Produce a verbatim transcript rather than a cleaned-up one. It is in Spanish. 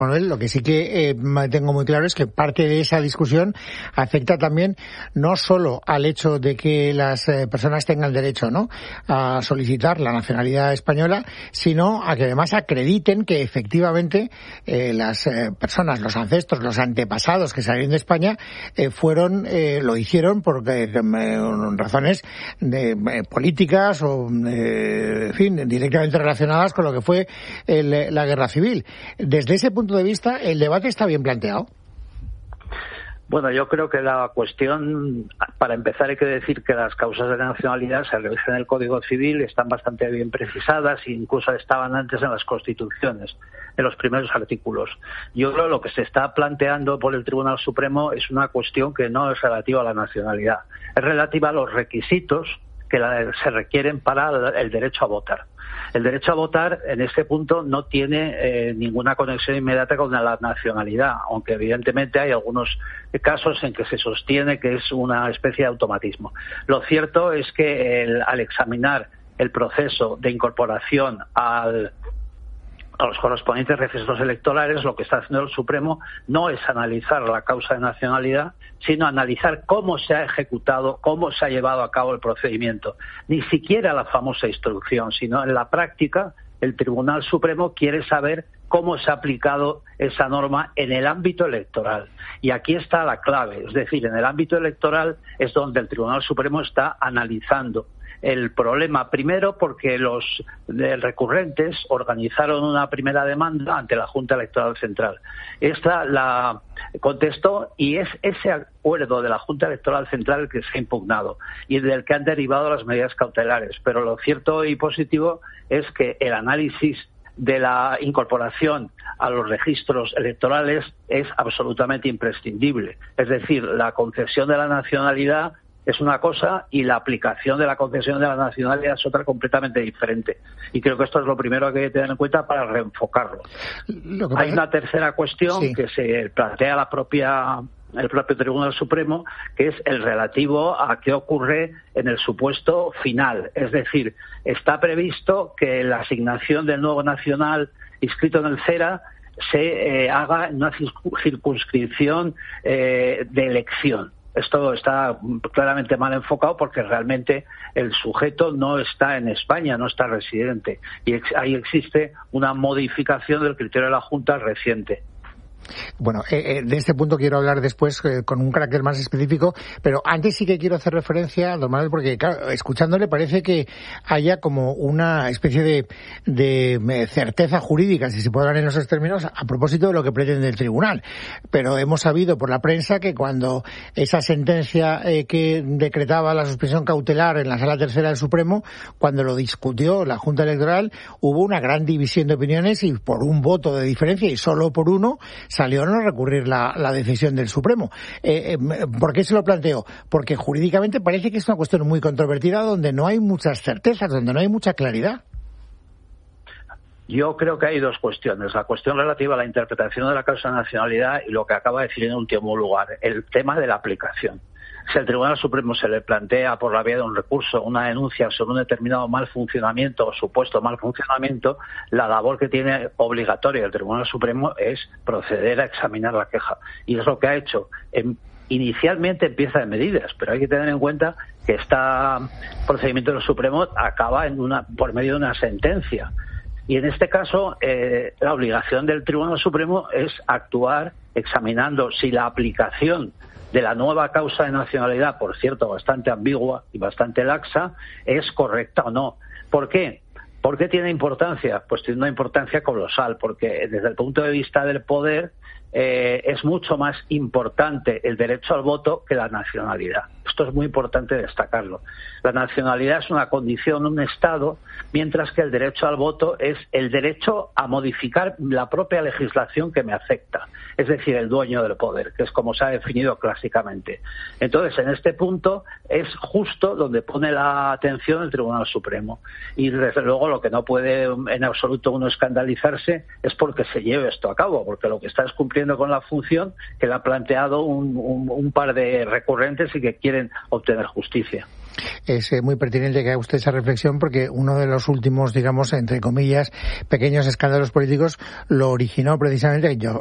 Manuel, lo que sí que eh, tengo muy claro es que parte de esa discusión afecta también no solo al hecho de que las eh, personas tengan derecho, ¿no?, a solicitar la nacionalidad española, sino a que además acrediten que efectivamente eh, las eh, personas, los ancestros, los antepasados que salieron de España eh, fueron, eh, lo hicieron por eh, razones de, eh, políticas o, eh, en fin, directamente relacionadas con lo que fue el, la guerra civil. Desde ese punto de vista, el debate está bien planteado. Bueno, yo creo que la cuestión, para empezar hay que decir que las causas de nacionalidad se realizan en el Código Civil, están bastante bien precisadas e incluso estaban antes en las Constituciones, en los primeros artículos. Yo creo que lo que se está planteando por el Tribunal Supremo es una cuestión que no es relativa a la nacionalidad, es relativa a los requisitos que la, se requieren para el derecho a votar. El derecho a votar, en este punto, no tiene eh, ninguna conexión inmediata con la nacionalidad, aunque evidentemente hay algunos casos en que se sostiene que es una especie de automatismo. Lo cierto es que el, al examinar el proceso de incorporación al a los correspondientes registros electorales, lo que está haciendo el Supremo no es analizar la causa de nacionalidad, sino analizar cómo se ha ejecutado, cómo se ha llevado a cabo el procedimiento. Ni siquiera la famosa instrucción, sino en la práctica el Tribunal Supremo quiere saber cómo se ha aplicado esa norma en el ámbito electoral. Y aquí está la clave, es decir, en el ámbito electoral es donde el Tribunal Supremo está analizando el problema, primero porque los recurrentes organizaron una primera demanda ante la Junta Electoral Central. Esta la contestó y es ese acuerdo de la Junta Electoral Central el que se ha impugnado y del que han derivado las medidas cautelares. Pero lo cierto y positivo es que el análisis de la incorporación a los registros electorales es absolutamente imprescindible. Es decir, la concesión de la nacionalidad es una cosa y la aplicación de la concesión de la nacionalidad es otra completamente diferente. Y creo que esto es lo primero que hay que tener en cuenta para reenfocarlo. Hay una tercera cuestión sí. que se plantea la propia el propio Tribunal Supremo, que es el relativo a qué ocurre en el supuesto final. Es decir, está previsto que la asignación del nuevo nacional inscrito en el CERA se eh, haga en una circunscripción eh, de elección. Esto está claramente mal enfocado porque realmente el sujeto no está en España, no está residente. Y ex- ahí existe una modificación del criterio de la Junta reciente. Bueno, eh, eh, de este punto quiero hablar después eh, con un carácter más específico, pero antes sí que quiero hacer referencia, don Manuel, porque claro, escuchándole parece que haya como una especie de, de eh, certeza jurídica, si se puede hablar en esos términos, a propósito de lo que pretende el tribunal. Pero hemos sabido por la prensa que cuando esa sentencia eh, que decretaba la suspensión cautelar en la Sala Tercera del Supremo, cuando lo discutió la Junta Electoral, hubo una gran división de opiniones y por un voto de diferencia, y solo por uno, salió a no recurrir la, la decisión del Supremo. Eh, eh, ¿Por qué se lo planteo? Porque jurídicamente parece que es una cuestión muy controvertida donde no hay muchas certezas, donde no hay mucha claridad. Yo creo que hay dos cuestiones. La cuestión relativa a la interpretación de la causa de nacionalidad y lo que acaba de decir en último lugar, el tema de la aplicación. Si al Tribunal Supremo se le plantea por la vía de un recurso una denuncia sobre un determinado mal funcionamiento o supuesto mal funcionamiento, la labor que tiene obligatoria el Tribunal Supremo es proceder a examinar la queja. Y es lo que ha hecho. En, inicialmente empieza de medidas, pero hay que tener en cuenta que este procedimiento del Supremo acaba en una, por medio de una sentencia. Y en este caso, eh, la obligación del Tribunal Supremo es actuar examinando si la aplicación de la nueva causa de nacionalidad, por cierto, bastante ambigua y bastante laxa, es correcta o no. ¿Por qué? ¿Por qué tiene importancia? Pues tiene una importancia colosal, porque desde el punto de vista del poder eh, es mucho más importante el derecho al voto que la nacionalidad. Esto es muy importante destacarlo. La nacionalidad es una condición, un estado, mientras que el derecho al voto es el derecho a modificar la propia legislación que me afecta, es decir, el dueño del poder, que es como se ha definido clásicamente. Entonces, en este punto es justo donde pone la atención el Tribunal Supremo. Y desde luego lo que no puede en absoluto uno escandalizarse es porque se lleve esto a cabo, porque lo que está es cumpliendo cumpliendo con la función que le ha planteado un, un, un par de recurrentes y que quieren obtener justicia. Es eh, muy pertinente que haga usted esa reflexión porque uno de los últimos, digamos, entre comillas, pequeños escándalos políticos lo originó precisamente, yo